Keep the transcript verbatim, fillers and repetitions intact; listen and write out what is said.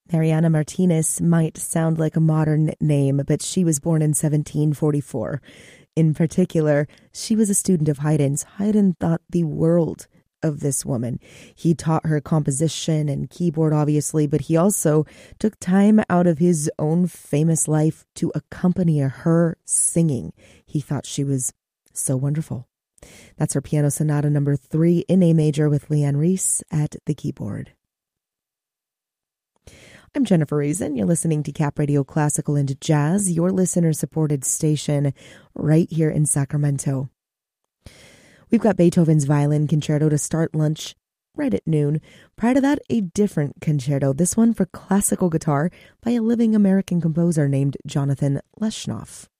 Mariana Martinez might sound like a modern name, but she was born in seventeen forty-four. In particular, she was a student of Haydn's. Haydn thought the world of this woman. He taught her composition and keyboard, obviously, but he also took time out of his own famous life to accompany her singing. He thought she was so wonderful. That's her Piano Sonata number three in A major with Leanne Reese at the keyboard. I'm Jennifer Reason. You're listening to Cap Radio Classical and Jazz, your listener-supported station right here in Sacramento. We've got Beethoven's Violin Concerto to start lunch right at noon. Prior to that, a different concerto, this one for classical guitar by a living American composer named Jonathan Leshnoff.